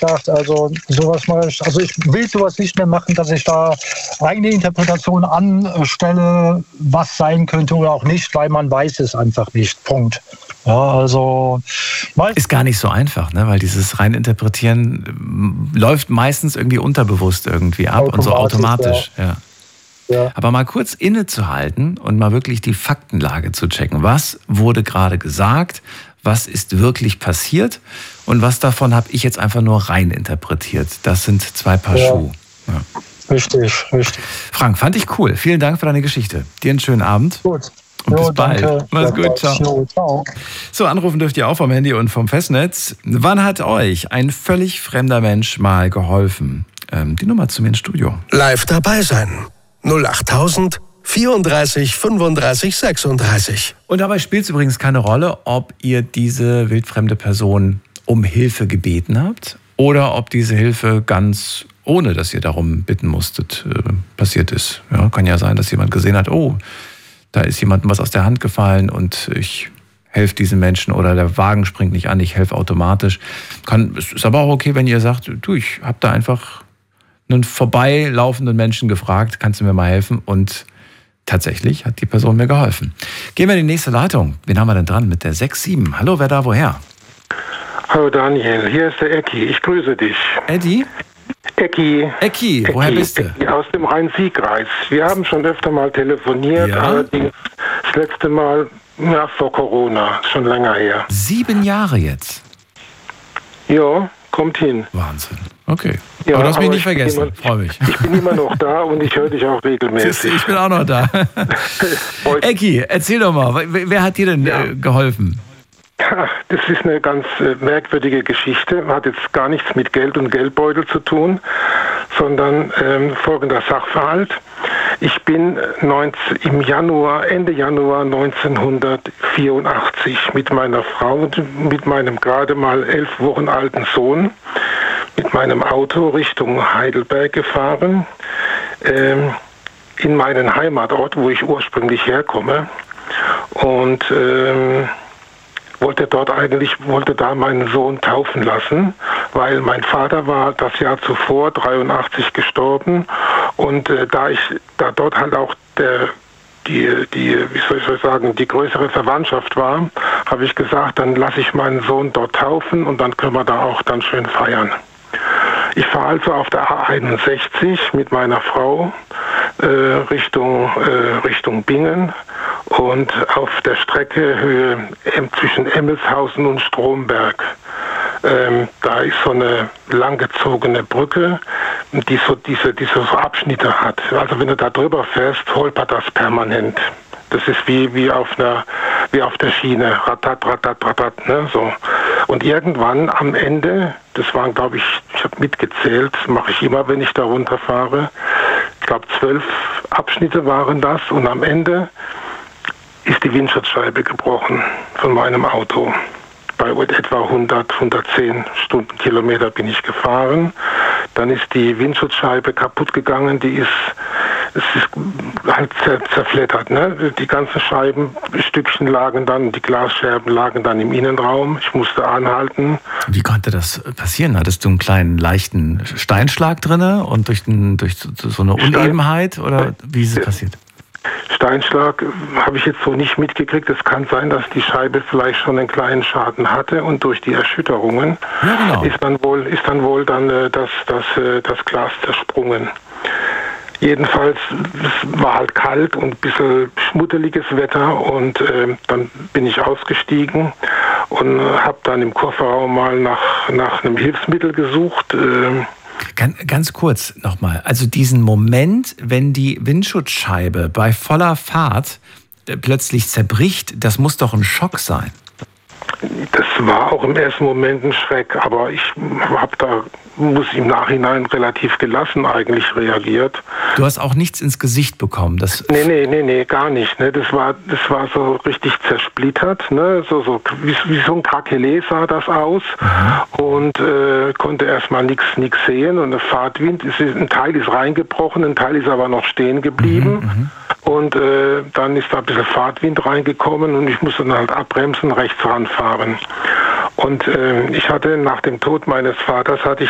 gesagt, also sowas mache ich, also ich will sowas nicht mehr machen, dass ich da eigene Interpretation anstelle, was sein könnte oder auch nicht, weil man weiß es einfach nicht. Punkt. Ja, also ist gar nicht so einfach, ne? Weil dieses Reininterpretieren läuft meistens irgendwie unterbewusst irgendwie ab und so automatisch. Ja. Ja. Aber mal kurz innezuhalten und mal wirklich die Faktenlage zu checken. Was wurde gerade gesagt? Was ist wirklich passiert? Und was davon habe ich jetzt einfach nur reininterpretiert? Das sind zwei Paar Schuhe. Ja. Richtig. Frank, fand ich cool. Vielen Dank für deine Geschichte. Dir einen schönen Abend. Gut. Und bis bald. Danke. Mach's gut. Ciao. Ciao. So, anrufen dürft ihr auch vom Handy und vom Festnetz. Wann hat euch ein völlig fremder Mensch mal geholfen? Die Nummer zu mir ins Studio. Live dabei sein. 08000 34 35 36. Und dabei spielt es übrigens keine Rolle, ob ihr diese wildfremde Person um Hilfe gebeten habt oder ob diese Hilfe ganz ohne, dass ihr darum bitten musstet, passiert ist. Ja, kann ja sein, dass jemand gesehen hat, oh, da ist jemandem was aus der Hand gefallen und ich helfe diesen Menschen oder der Wagen springt nicht an, ich helfe automatisch. Es ist aber auch okay, wenn ihr sagt, du, ich habe da einfach einen vorbeilaufenden Menschen gefragt, kannst du mir mal helfen? Und tatsächlich hat die Person mir geholfen. Gehen wir in die nächste Leitung. Wen haben wir denn dran mit der 6-7? Hallo, wer da, woher? Hallo Daniel, hier ist der Ecki. Ich grüße dich. Eddie? Ecki, woher bist du? Ecki aus dem Rhein-Sieg-Kreis. Wir haben schon öfter mal telefoniert, allerdings das letzte Mal vor Corona, schon länger her. 7 Jahre jetzt? Ja, kommt hin. Wahnsinn, okay. Ja, aber du hast mich nicht vergessen, freue mich. Ich bin immer noch da und ich höre dich auch regelmäßig. Ich bin auch noch da. Ecki, erzähl doch mal, wer hat dir denn geholfen? Ja, das ist eine ganz merkwürdige Geschichte. Hat jetzt gar nichts mit Geld und Geldbeutel zu tun, sondern folgender Sachverhalt. Ich bin Ende Januar 1984 mit meiner Frau und mit meinem gerade mal 11 Wochen alten Sohn mit meinem Auto Richtung Heidelberg gefahren, in meinen Heimatort, wo ich ursprünglich herkomme, und wollte da meinen Sohn taufen lassen, weil mein Vater war das Jahr zuvor, 83, gestorben, und da dort halt auch die größere Verwandtschaft war, habe ich gesagt, dann lasse ich meinen Sohn dort taufen und dann können wir da auch dann schön feiern. Ich fahre also auf der A61 mit meiner Frau Richtung Bingen und auf der Strecke Höhe zwischen Emmelshausen und Stromberg. Da ist so eine langgezogene Brücke, die so Abschnitte hat. Also wenn du da drüber fährst, holpert das permanent. Das ist wie auf der Schiene, ratat, ratat, ratat, ne, so. Und irgendwann am Ende, das waren, glaube ich habe mitgezählt, das mache ich immer, wenn ich da runterfahre, ich glaube 12 Abschnitte waren das, und am Ende ist die Windschutzscheibe gebrochen von meinem Auto. Bei etwa 110 Stundenkilometer bin ich gefahren. Dann ist die Windschutzscheibe kaputt gegangen, es ist halt zerfleddert, ne? Die ganzen Scheibenstückchen lagen dann, die Glasscherben lagen dann im Innenraum. Ich musste anhalten. Wie konnte das passieren? Hattest du einen kleinen, leichten Steinschlag drinne und durch so eine Unebenheit, oder wie ist es passiert? Steinschlag habe ich jetzt so nicht mitgekriegt. Es kann sein, dass die Scheibe vielleicht schon einen kleinen Schaden hatte, und durch die Erschütterungen ist dann wohl das Glas zersprungen. Jedenfalls, es war halt kalt und ein bisschen schmuddeliges Wetter, und dann bin ich ausgestiegen und habe dann im Kofferraum mal nach einem Hilfsmittel gesucht. Ganz kurz nochmal, also diesen Moment, wenn die Windschutzscheibe bei voller Fahrt plötzlich zerbricht, das muss doch ein Schock sein. Das war auch im ersten Moment ein Schreck, aber ich muss im Nachhinein relativ gelassen eigentlich reagiert. Du hast auch nichts ins Gesicht bekommen? Nee, gar nicht. Ne? Das war so richtig zersplittert, ne? So wie so ein Krakelé sah das aus, und konnte erstmal nichts sehen, und der Fahrtwind, ein Teil ist reingebrochen, ein Teil ist aber noch stehen geblieben. Und dann ist da ein bisschen Fahrtwind reingekommen, und ich musste dann halt abbremsen, rechts ranfahren. Und ich hatte nach dem Tod meines Vaters